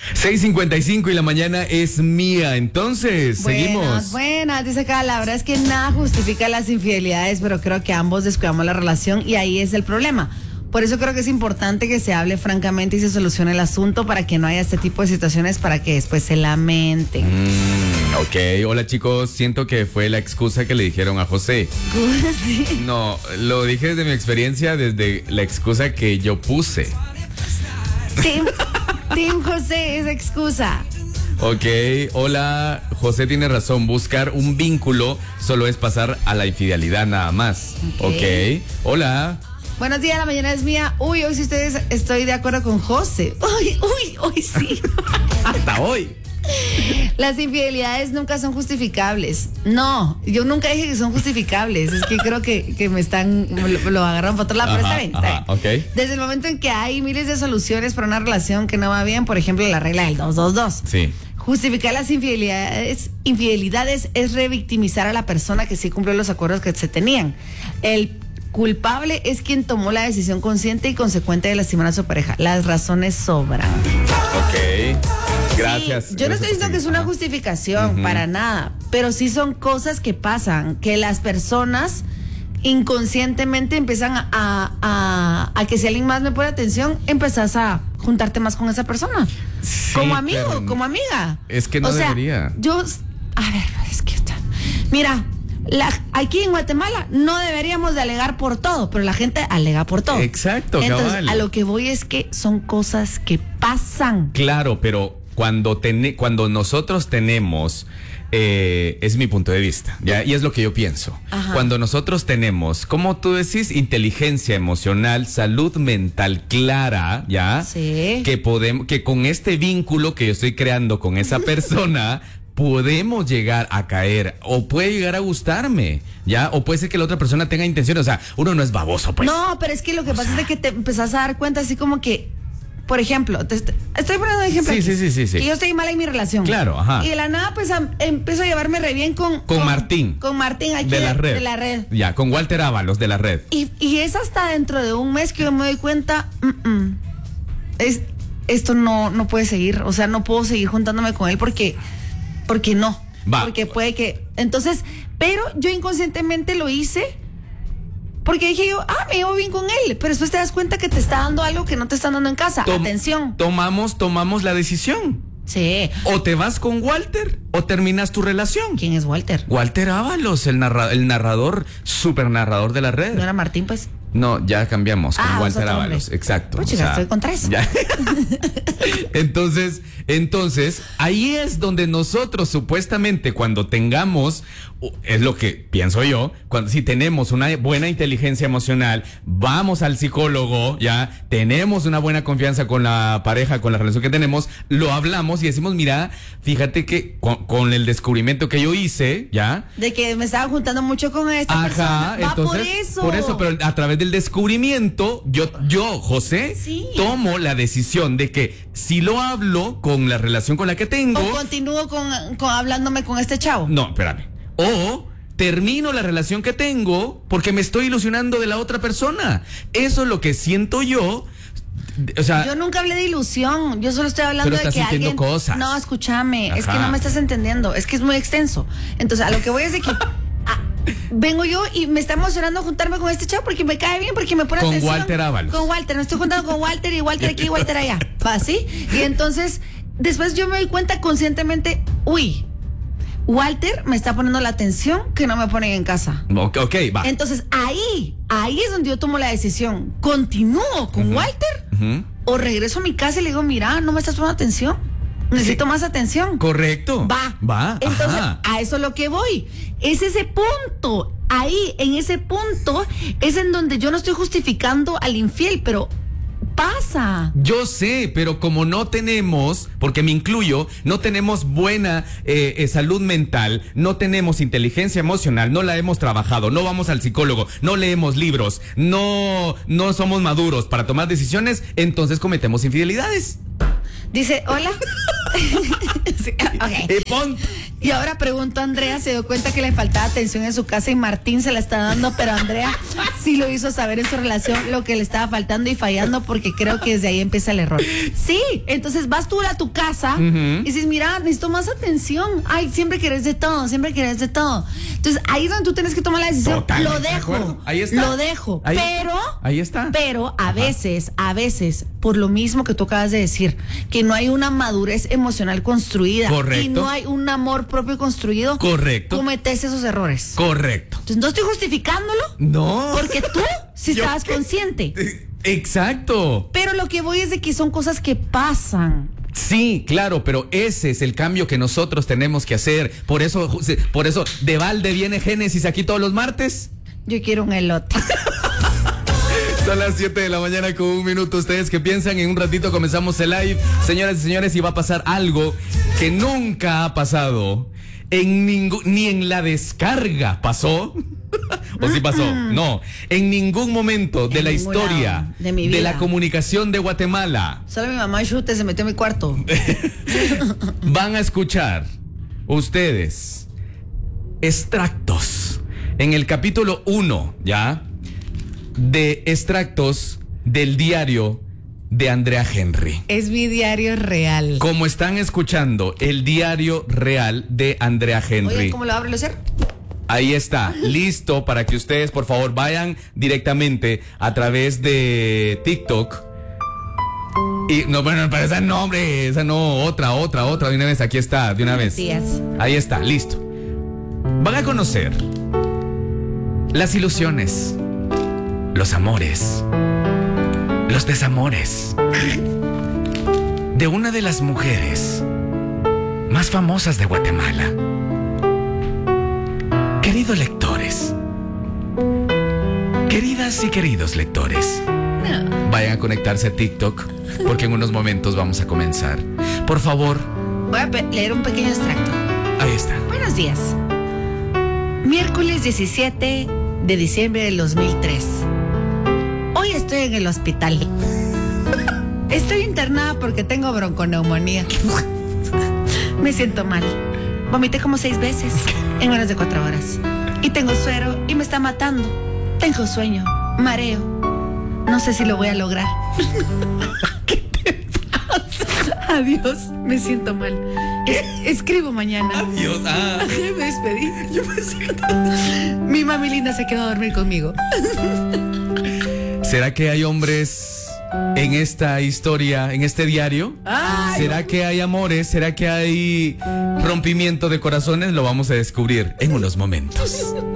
6:55 y la mañana es mía. Entonces, seguimos. Buenas, dice acá, la verdad es que nada justifica las infidelidades, pero creo que ambos descuidamos la relación y ahí es el problema. Por eso creo que es importante que se hable francamente y se solucione el asunto para que no haya este tipo de situaciones para que después se lamenten. Ok, hola chicos, siento que fue la excusa que le dijeron a José. Sí. No, lo dije desde mi experiencia, desde la excusa que yo puse. Team José, esa excusa. Ok, hola, José tiene razón, buscar un vínculo solo es pasar a la infidelidad nada más. Ok, hola. Buenos días, la mañana es mía. Uy, hoy sí estoy de acuerdo con José. Hoy sí. Hasta hoy. Las infidelidades nunca son justificables. No, yo nunca dije que son justificables. Es que creo que me están, lo agarraron para otro lado, pero está bien. Okay. Desde el momento en que hay miles de soluciones para una relación que no va bien, por ejemplo, la regla del 222. Sí. Justificar las infidelidades es revictimizar a la persona que sí cumplió los acuerdos que se tenían. El culpable es quien tomó la decisión consciente y consecuente de lastimar a su pareja. Las razones sobran. Ok. Gracias. Sí, yo no estoy diciendo que es una justificación, para nada, pero sí son cosas que pasan, que las personas inconscientemente empiezan a que si alguien más me pone atención, empezás a juntarte más con esa persona. Sí, como amigo, como amiga. Es que no debería. Mira, aquí en Guatemala no deberíamos de alegar por todo, pero la gente alega por todo. Exacto, entonces, cabal. a lo que voy es que son cosas que pasan. Claro, pero cuando nosotros tenemos, es mi punto de vista, ¿ya? Y es lo que yo pienso. Ajá. Cuando nosotros tenemos, como tú decís, inteligencia emocional, salud mental clara, ¿ya? Sí. Que con este vínculo que yo estoy creando con esa persona podemos llegar a caer o puede llegar a gustarme, ¿ya? O puede ser que la otra persona tenga intenciones, o sea, uno no es baboso, pues. No, pero es que lo que pasa es que te empezás a dar cuenta así como que, por ejemplo, estoy poniendo un ejemplo. Sí. Que yo estoy mal en mi relación. Claro, ajá. Y de la nada, pues empiezo a llevarme re bien con Martín. Con Martín aquí de la red. Ya, con Walter Ábalos de la red. Y es hasta dentro de un mes que yo me doy cuenta, esto no puede seguir. O sea, no puedo seguir juntándome con él porque no. Va. Porque puede que. Entonces, pero yo inconscientemente lo hice. Porque dije yo, me llevo bien con él. Pero después te das cuenta que te está dando algo que no te están dando en casa. Atención. Tomamos la decisión. Sí. O te vas con Walter o terminas tu relación. ¿Quién es Walter? Walter Ábalos, el narrador, super narrador de la red. ¿No era Martín, pues? No, ya cambiamos con Walter Ábalos. Exacto. Pues chica, estoy contra eso. Ya. Entonces, ahí es donde nosotros supuestamente cuando tengamos, es lo que pienso yo, si tenemos una buena inteligencia emocional, vamos al psicólogo, ya, tenemos una buena confianza con la pareja, con la relación que tenemos, lo hablamos y decimos, mira, fíjate que con el descubrimiento que yo hice, ya. De que me estaba juntando mucho con esta persona. Entonces, por eso, pero a través del descubrimiento, yo, José, sí, tomo la decisión de que si lo hablo con la relación con la que tengo. O continúo con hablándome con este chavo. No, espérame. O termino la relación que tengo porque me estoy ilusionando de la otra persona. Eso es lo que siento yo. O sea, yo nunca hablé de ilusión, yo solo estoy hablando de que alguien. Cosas. No, escúchame, Ajá. Es que no me estás entendiendo, es que es muy extenso. Entonces, a lo que voy es de que vengo yo y me está emocionando juntarme con este chavo porque me cae bien, porque me pone con atención. Con Walter Ábalos. Con Walter, me estoy juntando con Walter y Walter aquí y Walter allá. ¿Va así? Y entonces, después yo me doy cuenta conscientemente, Walter me está poniendo la atención que no me ponen en casa. Ok, va. Entonces, ahí es donde yo tomo la decisión. ¿Continúo con Walter? ¿O regreso a mi casa y le digo, mira, no me estás poniendo atención? Necesito más atención. Correcto. Va. Entonces, a eso es lo que voy. Es ese punto. Ahí, en ese punto, es en donde yo no estoy justificando al infiel, pero pasa. Yo sé, pero como no tenemos, porque me incluyo, no tenemos buena salud mental, no tenemos inteligencia emocional, no la hemos trabajado, no vamos al psicólogo, no leemos libros, no somos maduros para tomar decisiones, entonces cometemos infidelidades. Dice, hola. Sí, ok. Y ahora pregunto a Andrea, se dio cuenta que le faltaba atención en su casa y Martín se la está dando, pero Andrea sí lo hizo saber en su relación lo que le estaba faltando y fallando, porque creo que desde ahí empieza el error. Sí, entonces vas tú a tu casa y dices, mira, necesito más atención. Ay, siempre querés de todo, siempre querés de todo. Entonces ahí es donde tú tienes que tomar la decisión. Totalmente lo dejo, ahí está. lo dejo, ahí, pero ahí está. Pero a veces, por lo mismo que tú acabas de decir, que no hay una madurez emocional construida. Correcto. Y no hay un amor propio construido. Correcto. Cometes esos errores. Correcto. Entonces no estoy justificándolo. No. Porque tú sí estabas consciente. Exacto. Pero lo que voy es de que son cosas que pasan. Sí, claro, pero ese es el cambio que nosotros tenemos que hacer. Por eso, de balde viene Génesis aquí todos los martes. Yo quiero un elote. Son las 7 de la mañana con 1 minuto. ¿Ustedes qué piensan? En un ratito comenzamos el live. Señoras y señores, y va a pasar algo que nunca ha pasado. Ni en la descarga pasó. ¿O sí pasó? No. En ningún momento de la historia de mi vida, de la comunicación de Guatemala. Solo mi mamá Chute se metió en mi cuarto. Van a escuchar ustedes extractos en el capítulo 1, ¿ya? De extractos del diario de Andrea Henry. Es mi diario real. Como están escuchando, el diario real de Andrea Henry. Oye, ¿cómo lo abre, Lucer? Ahí está, listo para que ustedes, por favor, vayan directamente a través de TikTok. Y no, bueno, pero esa no, hombre, esa no, otra, de una vez, aquí está, de una vez. Días. Ahí está, listo. Van a conocer las ilusiones, los amores, los desamores de una de las mujeres más famosas de Guatemala. Queridos lectores, queridas y queridos lectores, vayan a conectarse a TikTok porque en unos momentos vamos a comenzar. Por favor. Voy a leer un pequeño extracto. Ahí está. Buenos días. Miércoles 17 de diciembre del 2003. Hoy estoy en el hospital. Estoy internada porque tengo bronconeumonía. Me siento mal. Vomité como 6 veces en menos de 4 horas. Y tengo suero y me está matando. Tengo sueño, mareo. No sé si lo voy a lograr. ¿Qué te pasa? Adiós, me siento mal. Escribo mañana. Adiós. Me despedí. Yo pensé que... Mi mami linda se quedó a dormir conmigo. ¿Será que hay hombres en esta historia, en este diario? Ay, ¿Será que hay amores? ¿Será que hay rompimiento de corazones? Lo vamos a descubrir en unos momentos.